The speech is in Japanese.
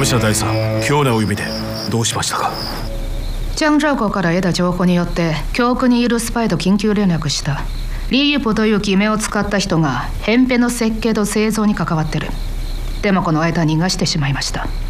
社大佐、今日のお夢でどうしましたか？ ジャンジャオ湖から得た情報によって教区にいるスパイと緊急連絡した。リーユポという偽名を使った人がヘンペの設計と製造に関わってる。でもこの間逃がしてしまいました。